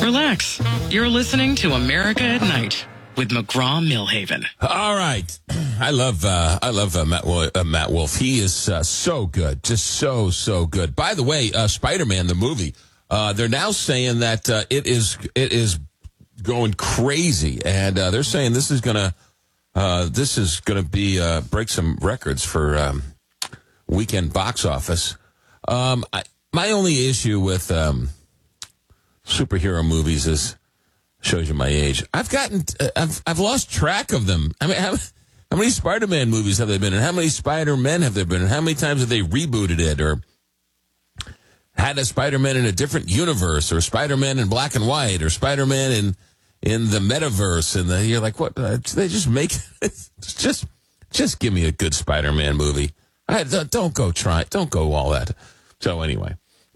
Relax. You're listening to America at Night with McGraw-Milhaven. All right. I love Matt Wolf. He is so good. Just so good. By the way, Spider-Man, the movie, they're now saying that it is going crazy. And they're saying this is going to be break some records for weekend box office. My only issue with superhero movies is, shows you my age, I've lost track of them. I mean, how many Spider-Man movies have there been, and how many Spider-Men have there been, and how many times have they rebooted it, or had a Spider-Man in a different universe, or Spider-Man in black and white, or Spider-Man in the metaverse, and you're like, what? They just make just give me a good Spider-Man movie. Don't go all that. So anyway,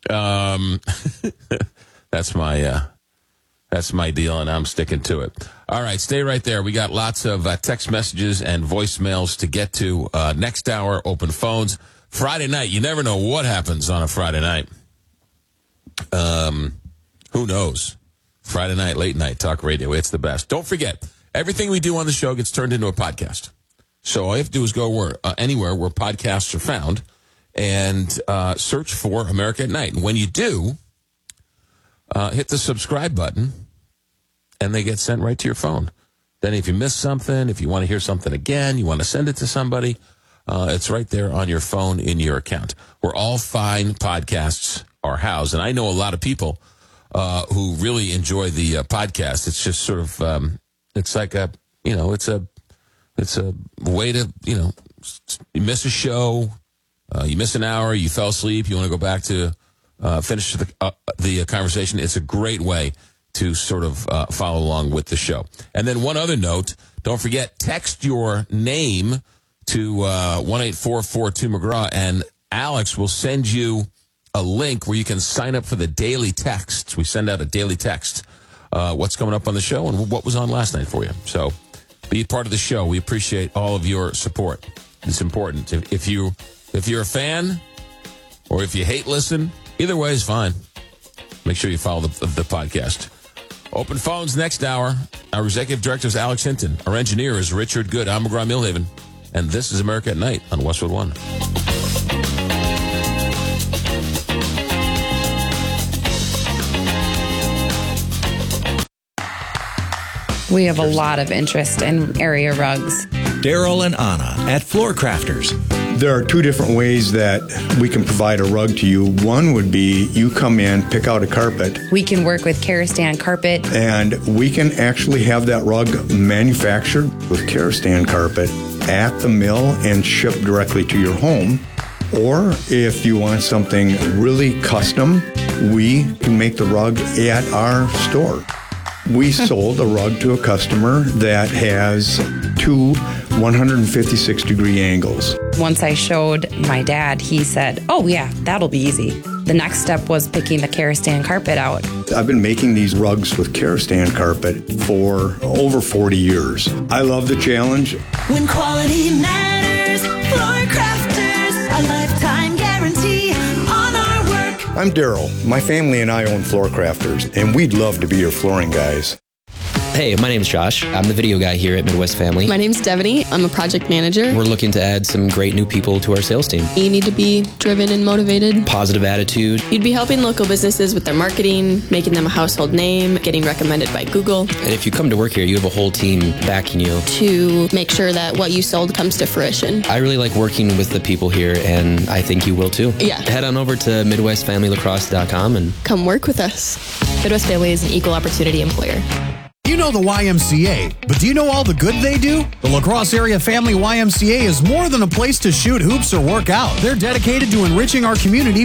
that's my deal, and I'm sticking to it. All right, stay right there. We got lots of text messages and voicemails to get to. Next hour, open phones. Friday night, you never know what happens on a Friday night. Who knows? Friday night, late night, talk radio. It's the best. Don't forget, everything we do on the show gets turned into a podcast. So all you have to do is go anywhere where podcasts are found and search for America at Night. And when you do, hit the subscribe button, and they get sent right to your phone. Then if you miss something, if you want to hear something again, you want to send it to somebody, it's right there on your phone in your account, where all fine podcasts are housed. And I know a lot of people who really enjoy the podcast. It's just sort of, it's like it's a way to, you miss a show, you miss an hour, you fell asleep, you want to go back to finish the conversation. It's a great way to sort of follow along with the show. And then one other note, don't forget, text your name to 1-844-2McGraw, and Alex will send you a link where you can sign up for the daily texts. We send out a daily text, what's coming up on the show and what was on last night for you. So be part of the show. We appreciate all of your support. It's important. If you're a fan, or if you hate listen, either way is fine. Make sure you follow the podcast. Open phones next hour. Our executive director is Alex Hinton. Our engineer is Richard Good. I'm McGraw-Milhaven. And this is America at Night on Westwood One. We have a lot of interest in area rugs. Daryl and Anna at Floor Crafters. There are two different ways that we can provide a rug to you. One would be you come in, pick out a carpet. We can work with Karastan carpet. And we can actually have that rug manufactured with Karastan carpet at the mill and shipped directly to your home. Or if you want something really custom, we can make the rug at our store. We sold a rug to a customer that has two 156-degree angles. Once I showed my dad, he said, oh yeah, that'll be easy. The next step was picking the Karastan carpet out. I've been making these rugs with Karastan carpet for over 40 years. I love the challenge. When quality matters, Floor Crafters, a lifetime guarantee on our work. I'm Daryl. My family and I own Floor Crafters, and we'd love to be your flooring guys. Hey, my name's Josh. I'm the video guy here at Midwest Family. My name's Devaney. I'm a project manager. We're looking to add some great new people to our sales team. You need to be driven and motivated. Positive attitude. You'd be helping local businesses with their marketing, making them a household name, getting recommended by Google. And if you come to work here, you have a whole team backing you to make sure that what you sold comes to fruition. I really like working with the people here, and I think you will too. Yeah. Head on over to MidwestFamilyLacrosse.com and come work with us. Midwest Family is an equal opportunity employer. You know the YMCA, but do you know all the good they do? The La Crosse Area Family YMCA is more than a place to shoot hoops or work out. They're dedicated to enriching our community